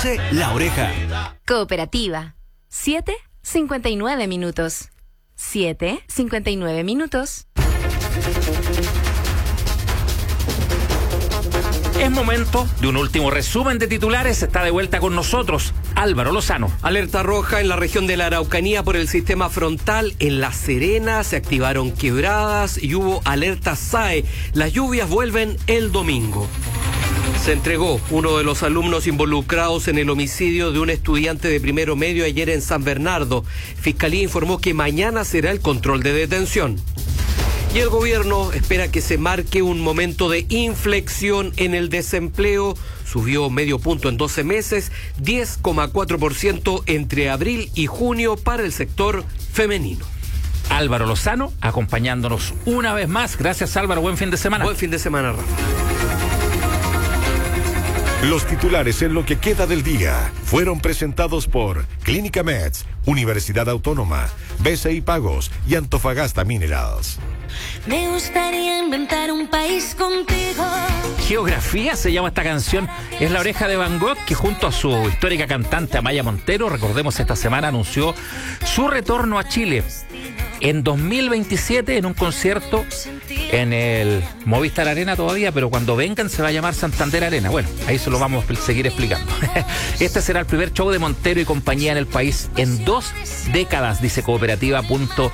La Oreja. Cooperativa. 7:59 minutos. 7:59 minutos. Es momento de un último resumen de titulares. Está de vuelta con nosotros Álvaro Lozano. Alerta roja en la región de la Araucanía por el sistema frontal. En La Serena se activaron quebradas y hubo alerta SAE. Las lluvias vuelven el domingo. Se entregó uno de los alumnos involucrados en el homicidio de un estudiante de primero medio ayer en San Bernardo. Fiscalía informó que mañana será el control de detención. Y el gobierno espera que se marque un momento de inflexión en el desempleo. Subió medio punto en 12 meses, 10,4% entre abril y junio para el sector femenino. Álvaro Lozano acompañándonos una vez más. Gracias, Álvaro. Buen fin de semana. Buen fin de semana, Rafa. Los titulares en lo que queda del día fueron presentados por Clínica Meds, Universidad Autónoma, BCI Pagos y Antofagasta Minerals. Me gustaría inventar un país contigo. Geografía se llama esta canción. Es La Oreja de Van Gogh, que junto a su histórica cantante Amaya Montero, recordemos, esta semana anunció su retorno a Chile en 2027 en un concierto en el Movistar Arena todavía, pero cuando vengan se va a llamar Santander Arena. Bueno, ahí se lo vamos a seguir explicando. Este será el primer show de Montero y compañía en el país en 2 décadas, dice cooperativa.cl.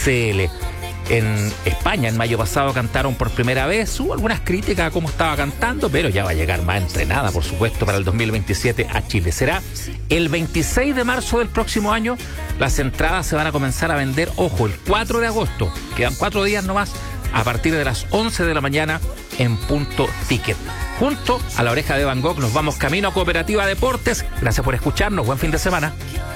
En España, en mayo pasado, cantaron por primera vez. Hubo algunas críticas a cómo estaba cantando, pero ya va a llegar más entrenada, por supuesto, para el 2027 a Chile. Será el 26 de marzo del próximo año. Las entradas se van a comenzar a vender, ojo, el 4 de agosto. Quedan 4 días nomás, a partir de las 11 de la mañana en Punto Ticket. Junto a La Oreja de Van Gogh nos vamos camino a Cooperativa Deportes. Gracias por escucharnos. Buen fin de semana.